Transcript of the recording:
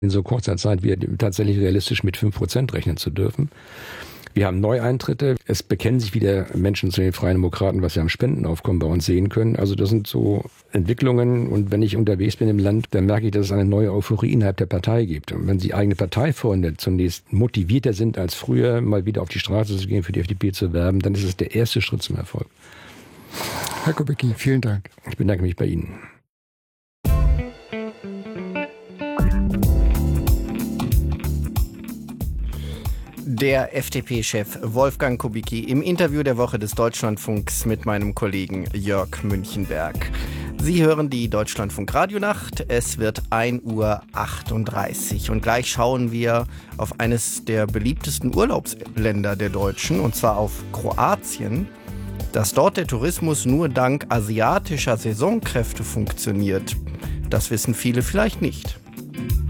in so kurzer Zeit wieder tatsächlich realistisch mit 5% rechnen zu dürfen. Wir haben Neueintritte. Es bekennen sich wieder Menschen zu den Freien Demokraten, was wir am Spendenaufkommen bei uns sehen können. Also das sind so Entwicklungen. Und wenn ich unterwegs bin im Land, dann merke ich, dass es eine neue Euphorie innerhalb der Partei gibt. Und wenn die eigene Parteifreunde zunächst motivierter sind als früher, mal wieder auf die Straße zu gehen, für die FDP zu werben, dann ist es der erste Schritt zum Erfolg. Herr Kubicki, vielen Dank. Ich bedanke mich bei Ihnen. Der FDP-Chef Wolfgang Kubicki im Interview der Woche des Deutschlandfunks mit meinem Kollegen Jörg Münchenberg. Sie hören die Deutschlandfunk-Radionacht. Es wird 1:38 Uhr und gleich schauen wir auf eines der beliebtesten Urlaubsländer der Deutschen, und zwar auf Kroatien. Dass dort der Tourismus nur dank asiatischer Saisonkräfte funktioniert, das wissen viele vielleicht nicht.